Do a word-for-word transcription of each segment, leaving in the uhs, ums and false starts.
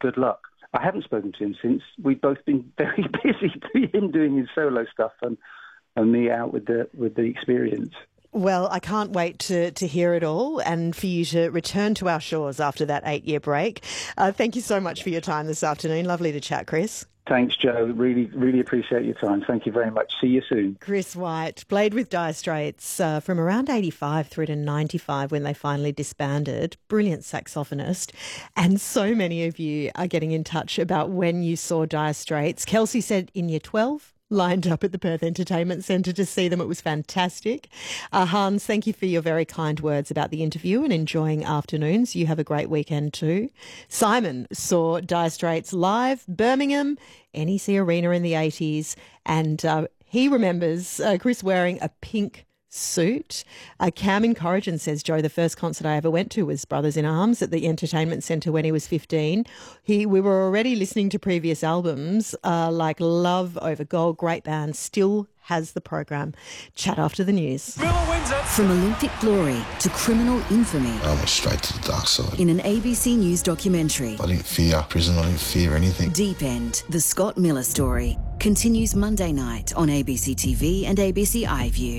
good luck. I haven't spoken to him since. We've both been very busy, him doing his solo stuff and, and me out with the with the experience. Well, I can't wait to, to hear it all and for you to return to our shores after that eight-year break. Uh, thank you so much for your time this afternoon. Lovely to chat, Chris. Thanks, Joe. Really, really appreciate your time. Thank you very much. See you soon. Chris White played with Dire Straits uh, from around eighty-five through to ninety-five when they finally disbanded. Brilliant saxophonist. And so many of you are getting in touch about when you saw Dire Straits. Kelsey said in year twelve. Lined up at the Perth Entertainment Centre to see them. It was fantastic. Uh, Hans, thank you for your very kind words about the interview and enjoying afternoons. You have a great weekend too. Simon saw Dire Straits live, Birmingham, N E C Arena in the eighties, and uh, he remembers uh, Chris wearing a pink suit. Uh, Cam in Corrigan says, Joe, the first concert I ever went to was Brothers in Arms at the Entertainment Centre when he was fifteen. He, we were already listening to previous albums uh, like Love Over Gold, great band, still has the program. Chat after the news. From Olympic glory to criminal infamy. I went straight to the dark side. In an A B C News documentary. I didn't fear prison, I didn't fear anything. Deep End, the Scott Miller story, continues Monday night on A B C T V and A B C iView.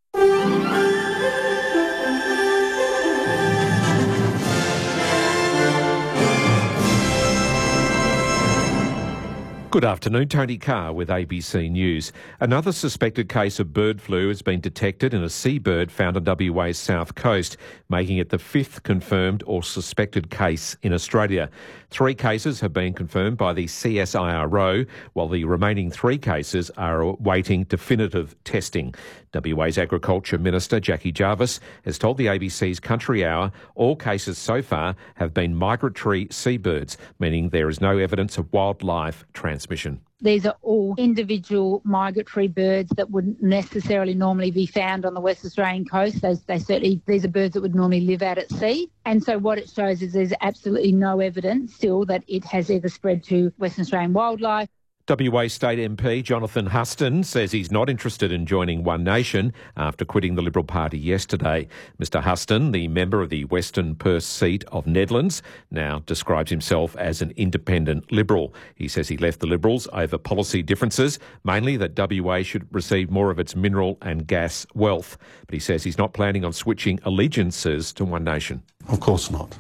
Good afternoon, Tony Carr with A B C News. Another suspected case of bird flu has been detected in a seabird found on W A's south coast, making it the fifth confirmed or suspected case in Australia. Three cases have been confirmed by the C S I R O, while the remaining three cases are awaiting definitive testing. W A's Agriculture Minister Jackie Jarvis has told the A B C's Country Hour all cases so far have been migratory seabirds, meaning there is no evidence of wildlife transmission. These are all individual migratory birds that wouldn't necessarily normally be found on the West Australian coast. They, they certainly, these are birds that would normally live out at sea. And so what it shows is there's absolutely no evidence still that it has either spread to Western Australian wildlife. W A State M P Jonathan Huston says he's not interested in joining One Nation after quitting the Liberal Party yesterday. Mister Huston, the member of the Western Perth seat of Nedlands, now describes himself as an independent Liberal. He says he left the Liberals over policy differences, mainly that W A should receive more of its mineral and gas wealth. But he says he's not planning on switching allegiances to One Nation. Of course not.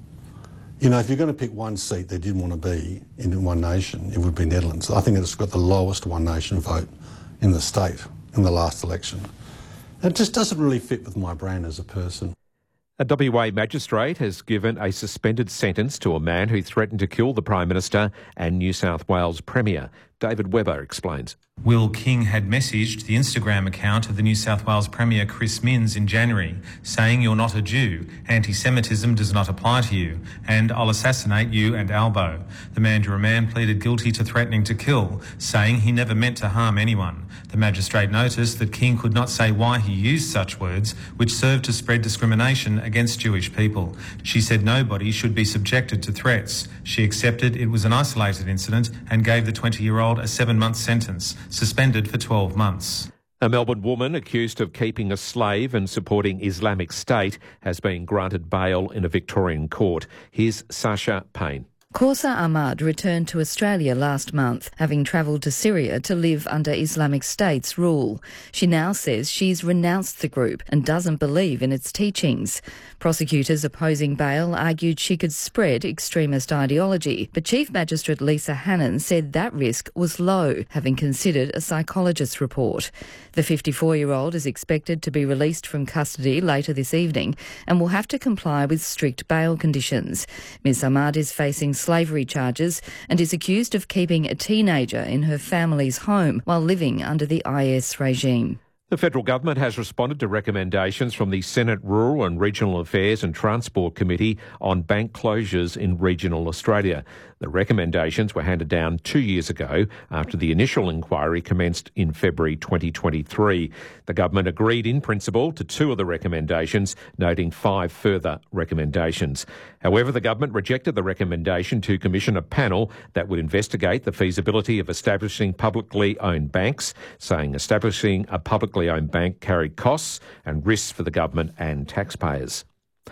You know, if you're going to pick one seat they didn't want to be in One Nation, it would be Nedlands. I think it's got the lowest One Nation vote in the state in the last election. It just doesn't really fit with my brand as a person. A W A magistrate has given a suspended sentence to a man who threatened to kill the Prime Minister and New South Wales Premier. David Webber explains. Will King had messaged the Instagram account of the New South Wales Premier Chris Minns in January, saying you're not a Jew, anti-Semitism does not apply to you, and I'll assassinate you and Albo. The Mandurah man pleaded guilty to threatening to kill, saying he never meant to harm anyone. The magistrate noticed that King could not say why he used such words, which served to spread discrimination against Jewish people. She said nobody should be subjected to threats. She accepted it was an isolated incident and gave the twenty-year-old a seven-month sentence, suspended for twelve months. A Melbourne woman accused of keeping a slave and supporting Islamic State has been granted bail in a Victorian court. Here's Sasha Payne. Kausa Ahmad returned to Australia last month, having travelled to Syria to live under Islamic State's rule. She now says she's renounced the group and doesn't believe in its teachings. Prosecutors opposing bail argued she could spread extremist ideology, but Chief Magistrate Lisa Hannon said that risk was low, having considered a psychologist's report. The fifty-four-year-old is expected to be released from custody later this evening and will have to comply with strict bail conditions. Miz Ahmad is facing slavery charges and is accused of keeping a teenager in her family's home while living under the I S regime. The federal government has responded to recommendations from the Senate Rural and Regional Affairs and Transport Committee on bank closures in regional Australia. The recommendations were handed down two years ago after the initial inquiry commenced in February twenty twenty-three. The government agreed in principle to two of the recommendations, noting five further recommendations. However, the government rejected the recommendation to commission a panel that would investigate the feasibility of establishing publicly owned banks, saying establishing a publicly owned bank carried costs and risks for the government and taxpayers.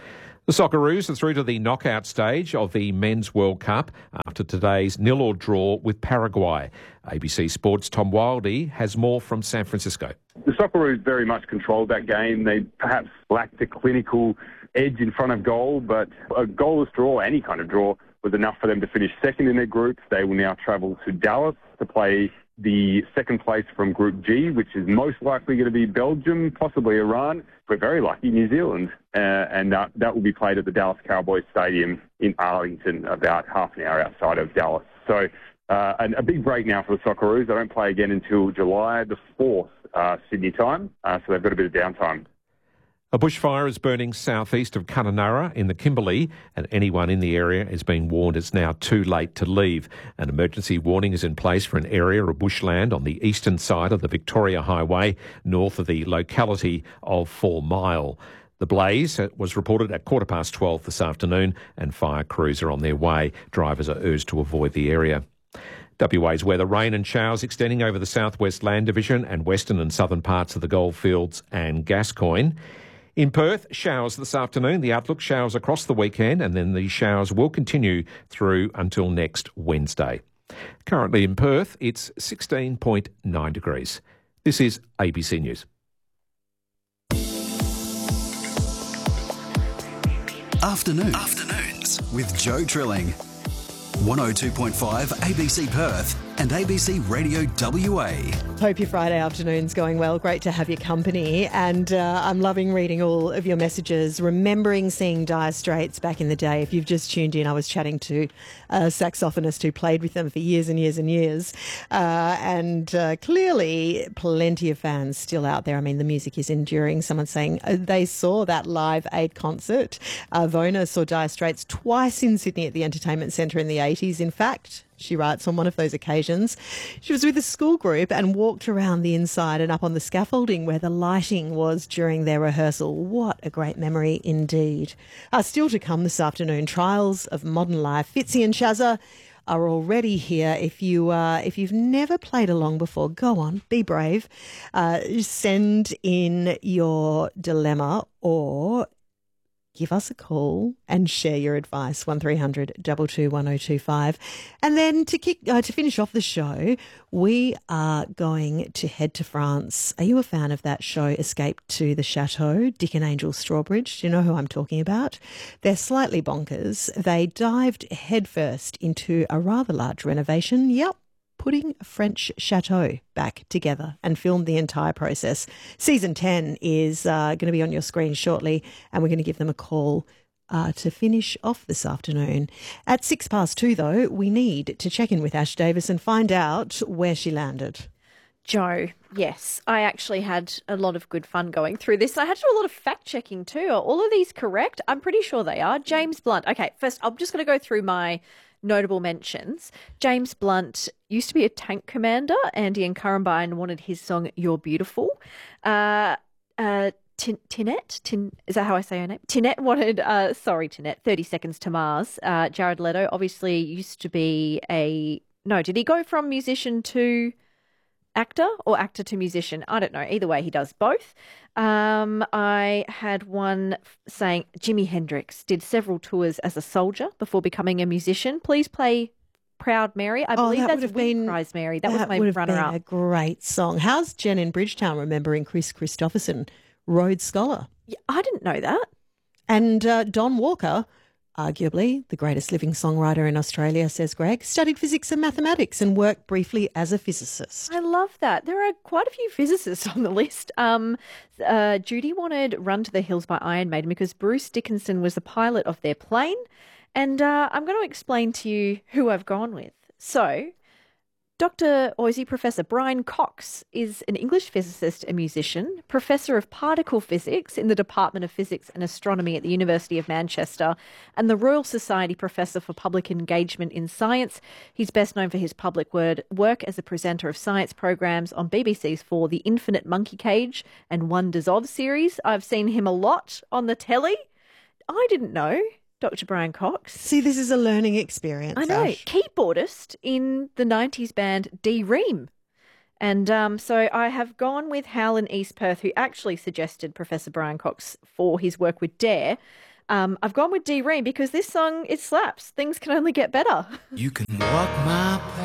The Socceroos are through to the knockout stage of the Men's World Cup after today's nil-all draw with Paraguay. A B C Sports' Tom Wildey has more from San Francisco. The Socceroos very much controlled that game. They perhaps lacked a clinical edge in front of goal, but a goalless draw, any kind of draw, was enough for them to finish second in their group. They will now travel to Dallas to play the second place from Group G, which is most likely going to be Belgium, possibly Iran. We're very lucky, New Zealand. Uh, and uh, that will be played at the Dallas Cowboys Stadium in Arlington, about half an hour outside of Dallas. So uh, and a big break now for the Socceroos. They don't play again until July the fourth, uh, Sydney time. Uh, so they've got a bit of downtime. A bushfire is burning southeast of Kununurra in the Kimberley, and anyone in the area is being warned it's now too late to leave. An emergency warning is in place for an area of bushland on the eastern side of the Victoria Highway, north of the locality of Four Mile. The blaze was reported at quarter past twelve this afternoon, and fire crews are on their way. Drivers are urged to avoid the area. W A's weather: rain and showers extending over the southwest land division and western and southern parts of the Goldfields and Gascoyne. In Perth, showers this afternoon. The outlook: showers across the weekend, and then the showers will continue through until next Wednesday. Currently in Perth, it's sixteen point nine degrees. This is A B C News. Afternoons, Afternoons with Joe Trilling. one oh two point five A B C Perth and A B C Radio W A. Hope your Friday afternoon's going well. Great to have your company. And uh, I'm loving reading all of your messages, remembering seeing Dire Straits back in the day. If you've just tuned in, I was chatting to a saxophonist who played with them for years and years and years. Uh, and uh, clearly plenty of fans still out there. I mean, the music is enduring. Someone saying uh, they saw that Live Aid concert. Uh, Vona saw Dire Straits twice in Sydney at the Entertainment Centre in the eighties. In fact, she writes, on one of those occasions, she was with a school group and walked around the inside and up on the scaffolding where the lighting was during their rehearsal. What a great memory indeed. Uh, still to come this afternoon, Trials of Modern Life. Fitzy and Shazza are already here. If, you, uh, if you've never played along before, go on, be brave. Uh, send in your dilemma or give us a call and share your advice, one three hundred two two one oh two five. And then to kick uh, to finish off the show, we are going to head to France. Are you a fan of that show, Escape to the Chateau, Dick and Angel Strawbridge? Do you know who I'm talking about? They're slightly bonkers. They dived headfirst into a rather large renovation. Yep. Putting a French chateau back together and filmed the entire process. Season ten is uh, going to be on your screen shortly, and we're going to give them a call uh, to finish off this afternoon. At six past two, though, we need to check in with Ash Davis and find out where she landed. Joe, yes, I actually had a lot of good fun going through this. I had to do a lot of fact-checking too. Are all of these correct? I'm pretty sure they are. James Blunt. Okay, first, I'm just going to go through my notable mentions. James Blunt used to be a tank commander. Andy and Currumbine wanted his song You're Beautiful. Uh, uh, Tin- Tinette? Tin- is that how I say her name? Tinette wanted, uh, sorry, Tinette, thirty Seconds to Mars. Uh, Jared Leto obviously used to be a, no, did he go from musician to actor or actor to musician? I don't know. Either way, he does both. Um, I had one saying Jimi Hendrix did several tours as a soldier before becoming a musician. Please play Proud Mary. I oh, believe that that's would have Wind been, Cries Mary. That, that was my would have runner-up. been a great song. How's Jen in Bridgetown remembering Chris Christopherson, Rhodes Scholar? Yeah, I didn't know that. And uh, Don Walker, arguably the greatest living songwriter in Australia, says Greg, studied physics and mathematics and worked briefly as a physicist. I love that. There are quite a few physicists on the list. Um, uh, Judy wanted Run to the Hills by Iron Maiden because Bruce Dickinson was the pilot of their plane. And uh, I'm going to explain to you who I've gone with. So, Doctor Aussie Professor Brian Cox is an English physicist and musician, Professor of Particle Physics in the Department of Physics and Astronomy at the University of Manchester, and the Royal Society Professor for Public Engagement in Science. He's best known for his public word work as a presenter of science programs on B B C's For the Infinite Monkey Cage and Wonders Of series. I've seen him a lot on the telly. I didn't know Doctor Brian Cox. See, this is a learning experience. I know. Ash. Keyboardist in the nineties band D-Ream. And um, so I have gone with Hal in East Perth, who actually suggested Professor Brian Cox for his work with Dare. Um, I've gone with D Ream because this song, it slaps. Things can only get better. You can walk my